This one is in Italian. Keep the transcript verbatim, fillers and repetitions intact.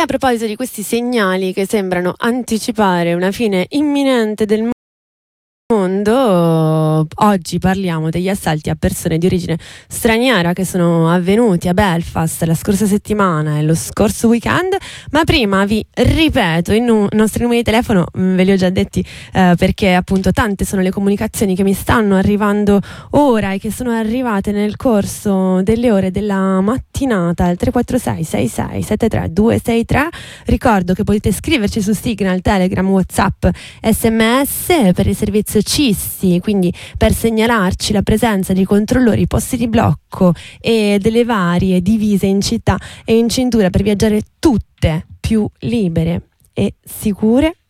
a proposito di questi segnali che sembrano anticipare una fine imminente del mondo, oggi parliamo degli assalti a persone di origine straniera che sono avvenuti a Belfast la scorsa settimana e lo scorso weekend. Ma prima vi ripeto i nu- nostri numeri di telefono, ve li ho già detti eh, perché appunto tante sono le comunicazioni che mi stanno arrivando ora e che sono arrivate nel corso delle ore della mattinata al tre quattro sei sei sei sette tre due sei tre. Ricordo che potete scriverci su Signal, Telegram, WhatsApp, sms per il servizio C I S I, quindi per segnalarci la presenza di controllori, posti di blocco e delle varie divise in città e in cintura per viaggiare tutte più libere e sicure